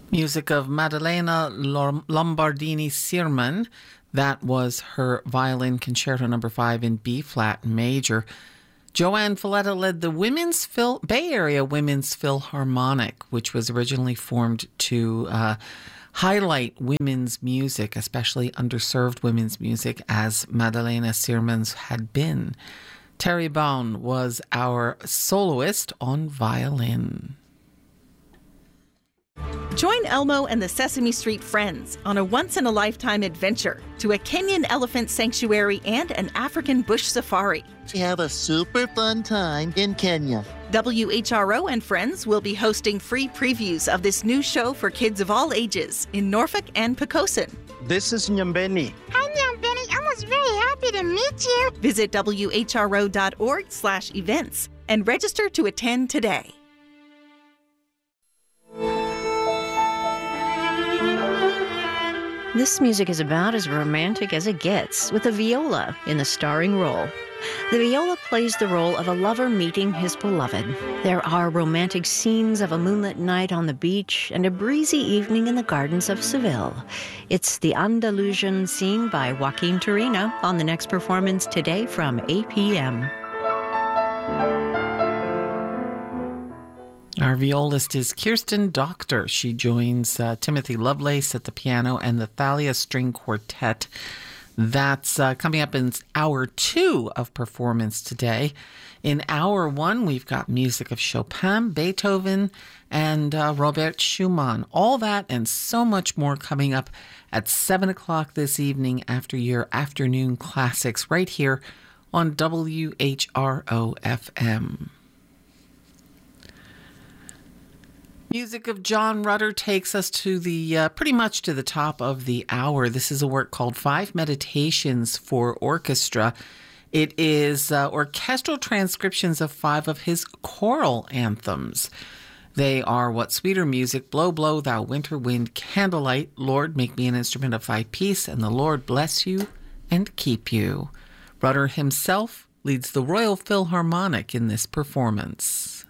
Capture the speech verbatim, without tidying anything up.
Music of Maddalena Lombardini-Sirman. That was her violin concerto number five in B-flat major. Joanne Falletta led the Women's Phil- Bay Area Women's Philharmonic, which was originally formed to uh, highlight women's music, especially underserved women's music, as Maddalena Sirman's had been. Terry Baun was our soloist on violin. Join Elmo and the Sesame Street Friends on a once-in-a-lifetime adventure to a Kenyan elephant sanctuary and an African bush safari. To have a super fun time in Kenya. W H R O and Friends will be hosting free previews of this new show for kids of all ages in Norfolk and Poquoson. This is Nyambeni. Hi, Nyambeni. I was very happy to meet you. Visit W H R O dot org slash events and register to attend today. This music is about as romantic as it gets, with a viola in the starring role. The viola plays the role of a lover meeting his beloved. There are romantic scenes of a moonlit night on the beach and a breezy evening in the gardens of Seville. It's the Andalusian seen by Joaquin Turina on the next performance today from eight p.m. Our violist is Kirsten Doctor. She joins uh, Timothy Lovelace at the piano and the Thalia String Quartet. That's uh, coming up in hour two of performance today. In hour one, we've got music of Chopin, Beethoven, and uh, Robert Schumann. All that and so much more coming up at seven o'clock this evening after your afternoon classics right here on W H R O F M. Music of John Rutter takes us to the uh, pretty much to the top of the hour. This is a work called Five Meditations for Orchestra. It is uh, orchestral transcriptions of five of his choral anthems. They are What Sweeter Music, Blow, Blow, Thou Winter Wind, Candlelight, Lord, Make Me an Instrument of Thy Peace, and the Lord Bless You and Keep You. Rutter himself leads the Royal Philharmonic in this performance.